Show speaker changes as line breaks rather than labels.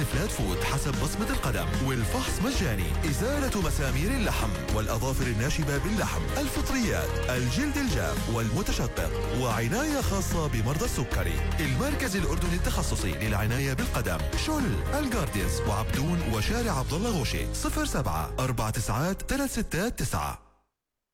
الفلات فود حسب بصمة القدم، والفحص مجاني. إزالة مسامير اللحم والأظافر الناشبة باللحم، الفطريات، الجلد الجاف والمتشقق، وعناية خاصة بمرضى السكري. المركز الأردني التخصصي للعناية بالقدم، شل، الجاردينز وعبدون وشارع عبد الله غوشي. 07 49 369.